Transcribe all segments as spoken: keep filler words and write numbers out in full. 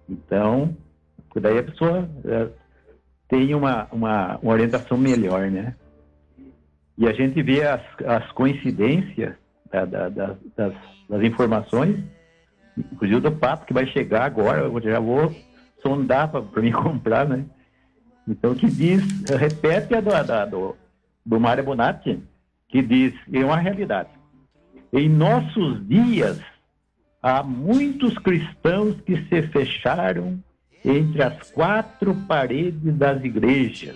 Então, daí a pessoa é, tem uma, uma, uma orientação melhor, né? E a gente vê as, as coincidências da, da, da, das, das informações, inclusive do papo que vai chegar agora, eu já vou sondar para mim comprar, né? Então, que diz, repete a do, da, do, do Mário Bonatti, que diz, é uma realidade. Em nossos dias, há muitos cristãos que se fecharam entre as quatro paredes das igrejas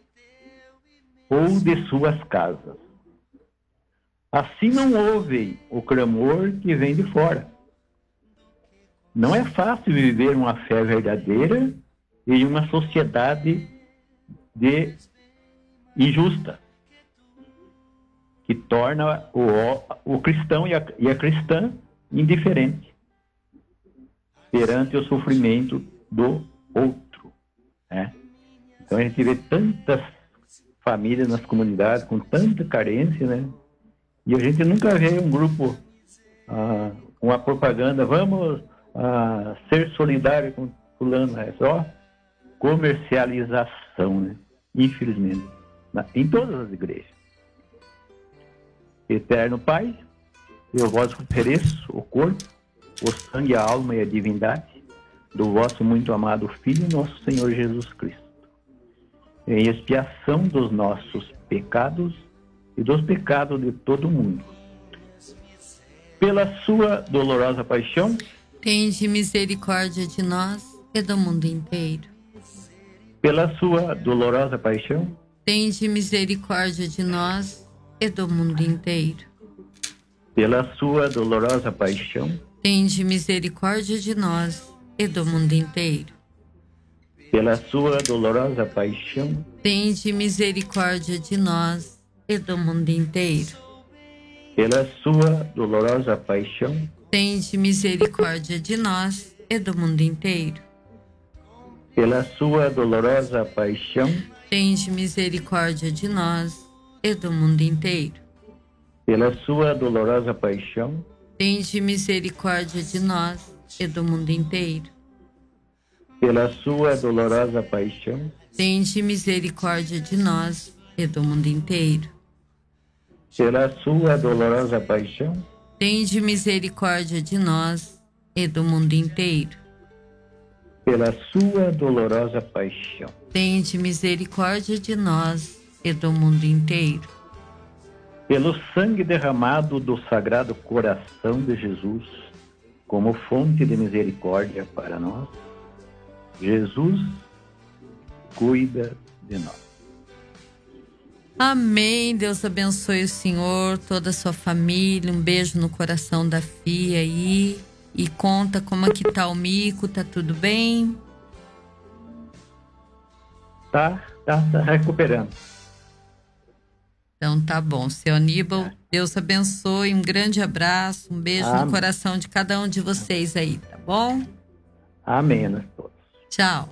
ou de suas casas. Assim não ouvem o clamor que vem de fora. Não é fácil viver uma fé verdadeira em uma sociedade de injusta, que torna o, o cristão e a, e a cristã indiferente perante o sofrimento do outro, né? Então a gente vê tantas famílias nas comunidades com tanta carência, né? E a gente nunca vê um grupo, ah, uma propaganda, vamos ah, ser solidário com fulano, é só comercialização, né? Infelizmente, na, em todas as igrejas. Eterno Pai, eu vos ofereço o corpo, o sangue, a alma e a divindade do vosso muito amado Filho, nosso Senhor Jesus Cristo, em expiação dos nossos pecados e dos pecados de todo o mundo. Pela sua dolorosa paixão, tende misericórdia de nós e do mundo inteiro. Pela sua dolorosa paixão, tende misericórdia de nós e do mundo inteiro. Pela sua dolorosa paixão, tende misericórdia de nós e do mundo inteiro. Pela sua dolorosa paixão, tende misericórdia de nós e do mundo inteiro. Pela sua dolorosa paixão, tende misericórdia de nós e do mundo inteiro. Pela sua dolorosa paixão, tende misericórdia de nós e do mundo inteiro. Pela sua dolorosa paixão, tende misericórdia de nós e do mundo inteiro. Pela sua dolorosa paixão, tende misericórdia de nós e do mundo inteiro. Pela sua dolorosa paixão, tende misericórdia de nós e do mundo inteiro. Pela sua dolorosa paixão, tende misericórdia de nós e do mundo inteiro. Pelo sangue derramado do Sagrado Coração de Jesus, como fonte de misericórdia para nós, Jesus cuida de nós. Amém. Deus abençoe o senhor, toda a sua família. Um beijo no coração da Fia aí. E conta como é que tá o Mico, tá tudo bem? Tá, tá, tá recuperando. Então tá bom. Seu Aníbal, Deus abençoe. Um grande abraço, um beijo Amém. No coração de cada um de vocês aí, tá bom? Amém a todos. Tchau.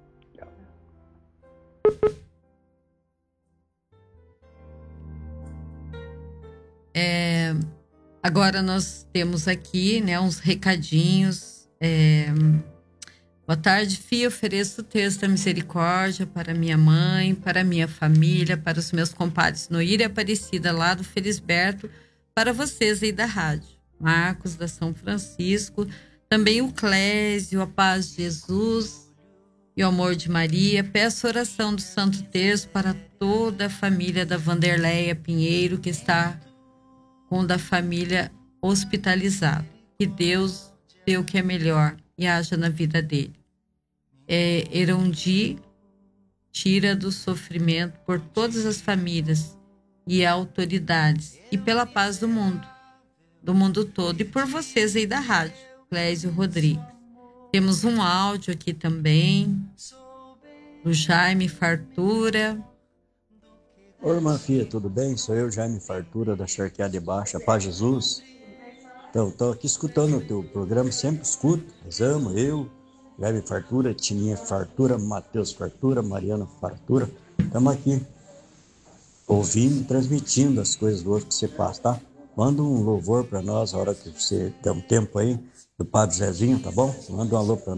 É, agora nós temos aqui, né, uns recadinhos. É, boa tarde, Fia. Ofereço o texto da misericórdia para minha mãe, para minha família, para os meus compadres Noíra e Aparecida lá do Felisberto, para vocês aí da rádio. Marcos da São Francisco, também o Clésio, a paz de Jesus e o amor de Maria. Peço oração do Santo Terço para toda a família da Vanderleia Pinheiro, que está com da família hospitalizada. Que Deus dê o que é melhor e haja na vida dele. É, Erondi tira do sofrimento por todas as famílias e autoridades e pela paz do mundo, do mundo todo, e por vocês aí da rádio, Clésio Rodrigues. Temos um áudio aqui também do Jaime Fartura. Oi, irmã Fia, tudo bem? Sou eu, Jaime Fartura, da Charqueada de Baixa, Paz Jesus. Então, estou aqui escutando o teu programa, sempre escuto, rezamos, eu, Jaime Fartura, Tininha Fartura, Matheus Fartura, Mariana Fartura. Estamos aqui, ouvindo, transmitindo as coisas boas que você passa, tá? Manda um louvor para nós, a hora que você der um tempo aí, do Padre Zezinho, tá bom? Manda um alô para